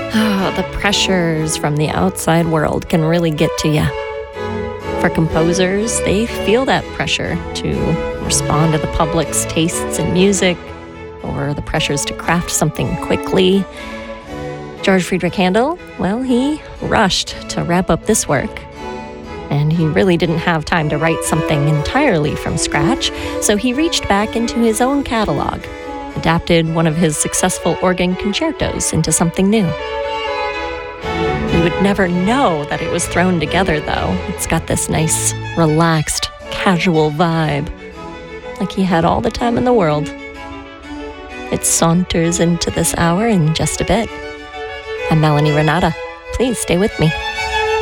Oh, the pressures from the outside world can really get to you. For composers, they feel that pressure to respond to the public's tastes in music, or the pressures to craft something quickly. George Friedrich Handel, well, he rushed to wrap up this work. And he really didn't have time to write something entirely from scratch, so he reached back into his own catalog, adapted one of his successful organ concertos into something new. You would never know that it was thrown together, though. It's got this nice, relaxed, casual vibe, like he had all the time in the world. It saunters into this hour in just a bit. I'm Melanie Renata. Please stay with me.